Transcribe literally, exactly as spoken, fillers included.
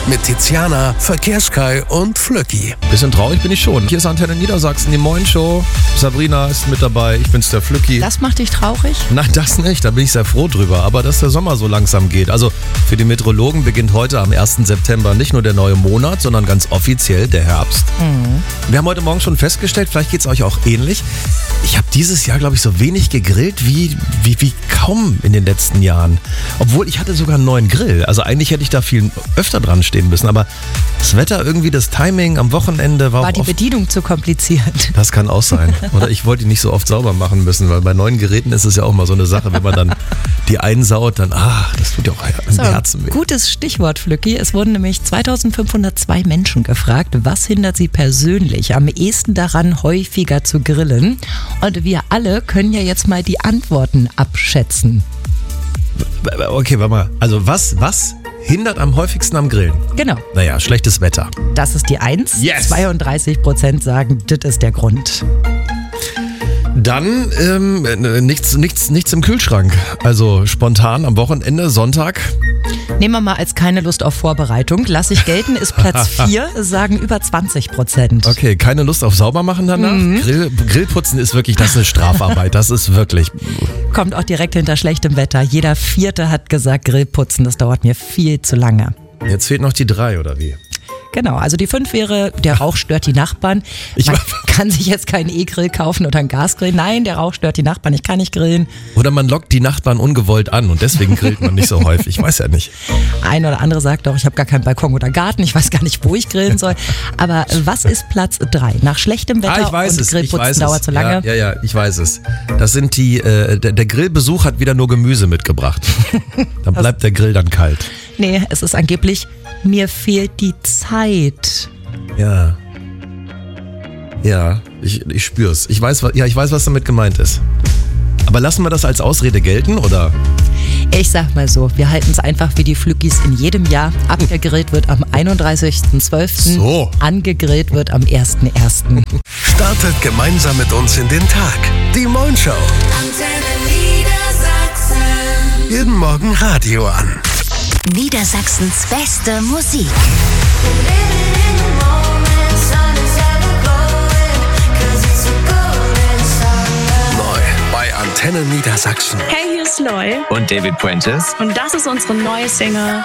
mit Tiziana, Verkehrskai und Flöcki. Bisschen traurig bin ich schon. Hier ist Antenne Niedersachsen, die Moin Show. Sabrina ist mit dabei, ich bin's, der Flöcki. Das macht dich traurig? Nein, das nicht, da bin ich sehr froh drüber. Aber dass der Sommer so langsam geht. Also für die Meteorologen beginnt heute am ersten September nicht nur der neue Monat, sondern ganz offiziell der Herbst. Mhm. Wir haben heute Morgen schon festgestellt, vielleicht geht's euch auch ähnlich. Ich habe dieses Jahr, glaube ich, so wenig gegrillt wie, wie, wie kaum in den letzten Jahren. Obwohl, ich hatte sogar einen neuen Grill. Also eigentlich hätte ich da viel öfter dran stehen müssen. Aber das Wetter, irgendwie das Timing am Wochenende war, war auch die oft, Bedienung zu kompliziert. Das kann auch sein. Oder ich wollte die nicht so oft sauber machen müssen, weil bei neuen Geräten ist es ja auch mal so eine Sache, wenn man dann die einsaut, dann, ach, das tut ja auch im so, Herzen weh. Gutes Stichwort, Flücki. Es wurden nämlich zweitausendfünfhundertzwei Menschen gefragt, was hindert sie persönlich am ehesten daran, häufiger zu grillen? Und wir alle können ja jetzt mal die Antworten abschätzen. Okay, warte mal. Also was, was hindert am häufigsten am Grillen? Genau. Naja, schlechtes Wetter. Das ist die Eins. Yes. zweiunddreißig Prozent sagen, das ist der Grund. Dann ähm, nichts, nichts, nichts im Kühlschrank. Also spontan am Wochenende, Sonntag. Nehmen wir mal als keine Lust auf Vorbereitung. Lass ich gelten, ist Platz vier, sagen über zwanzig Prozent. Okay, keine Lust auf Saubermachen danach? Mhm. Grill, Grillputzen ist wirklich, das ist eine Strafarbeit. Das ist wirklich... Kommt auch direkt hinter schlechtem Wetter. Jeder Vierte hat gesagt, Grillputzen, das dauert mir viel zu lange. Jetzt fehlt noch die drei, oder wie? Genau, also die fünf wäre, der Rauch stört die Nachbarn. Man kann sich jetzt keinen E-Grill kaufen oder einen Gasgrill. Nein, der Rauch stört die Nachbarn, ich kann nicht grillen. Oder man lockt die Nachbarn ungewollt an und deswegen grillt man nicht so häufig. Ich weiß ja nicht. Ein oder andere sagt auch, ich habe gar keinen Balkon oder Garten, ich weiß gar nicht, wo ich grillen soll. Aber was ist Platz drei? Nach schlechtem Wetter ah, ich weiß und es. Grillputzen ich weiß dauert es. zu lange? Ja, ja, ja, ich weiß es. Das sind die, äh, der, der Grillbesuch hat wieder nur Gemüse mitgebracht. Dann bleibt der Grill dann kalt. Nee, es ist angeblich, mir fehlt die Zeit. Ja. Ja, ich, ich spür's. Ich weiß, ja, ich weiß, was damit gemeint ist. Aber lassen wir das als Ausrede gelten, oder? Ich sag mal so, wir halten es einfach wie die Flückis in jedem Jahr. Abgegrillt wird am einunddreißigsten zwölften So. Angegrillt wird am ersten ersten Startet gemeinsam mit uns in den Tag. Die Moin Show. Antenne Niedersachsen. Jeden Morgen Radio an. Niedersachsens beste Musik. Neu bei Antenne Niedersachsen. Hey, hier ist Loy und David Prentice. und das ist unsere neue Single